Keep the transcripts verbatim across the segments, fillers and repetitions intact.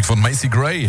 Lied von Macy Gray.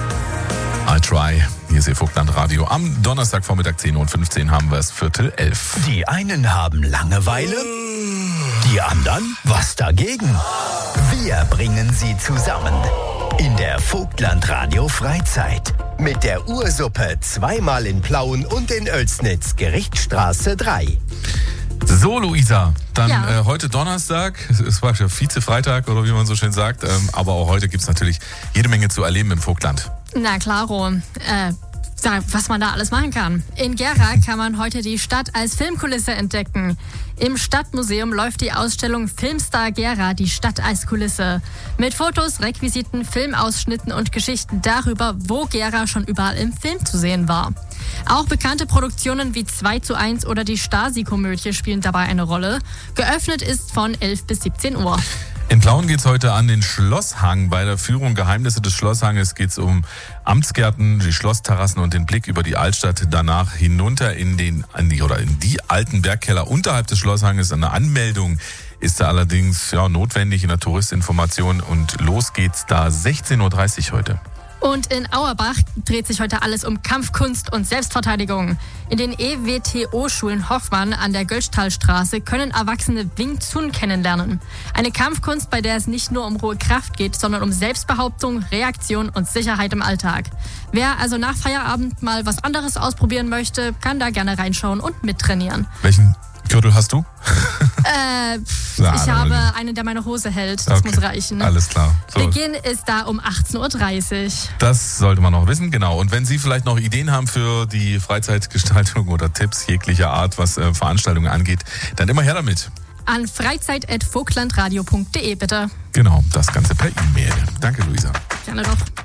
I try. Hier ist Ihr Vogtland-Radio. Am Donnerstagvormittag zehn Uhr fünfzehn haben wir es Viertel elf. Die einen haben Langeweile, die anderen was dagegen. Wir bringen sie zusammen in der Vogtland-Radio Freizeit. Mit der Ursuppe zweimal in Plauen und in Oelsnitz, Gerichtsstraße drei. So, Luisa, dann Ja. äh, heute Donnerstag, es war ja Vize-Freitag oder wie man so schön sagt, ähm, aber auch heute gibt es natürlich jede Menge zu erleben im Vogtland. Na klaro, äh, sag, was man da alles machen kann. In Gera kann man heute die Stadt als Filmkulisse entdecken. Im Stadtmuseum läuft die Ausstellung Filmstar Gera, die Stadt als Kulisse. Mit Fotos, Requisiten, Filmausschnitten und Geschichten darüber, wo Gera schon überall im Film zu sehen war. Auch bekannte Produktionen wie zwei zu eins oder die Stasi-Komödie spielen dabei eine Rolle. Geöffnet ist von elf bis siebzehn Uhr. In Plauen geht es heute an den Schlosshang. Bei der Führung Geheimnisse des Schlosshanges geht es um Amtsgärten, die Schlossterrassen und den Blick über die Altstadt. Danach hinunter in den in die, oder in die alten Bergkeller unterhalb des Schlosshanges. Eine Anmeldung ist da allerdings ja, notwendig in der Touristinformation. Und los geht's da sechzehn Uhr dreißig heute. Und in Auerbach dreht sich heute alles um Kampfkunst und Selbstverteidigung. In den E W T O-Schulen Hoffmann an der Götztalstraße können Erwachsene Wing Chun kennenlernen. Eine Kampfkunst, bei der es nicht nur um rohe Kraft geht, sondern um Selbstbehauptung, Reaktion und Sicherheit im Alltag. Wer also nach Feierabend mal was anderes ausprobieren möchte, kann da gerne reinschauen und mittrainieren. Welchen Gürtel hast du? Äh, pff, Na, ich dann- habe einen, der meine Hose hält. Das Okay, muss reichen. Alles klar. So. Beginn ist da um achtzehn Uhr dreißig. Das sollte man noch wissen, genau. Und wenn Sie vielleicht noch Ideen haben für die Freizeitgestaltung oder Tipps jeglicher Art, was äh, Veranstaltungen angeht, dann immer her damit. An freizeit punkt vogtlandradio punkt de bitte. Genau, das Ganze per E-Mail. Danke, Luisa. Gerne doch.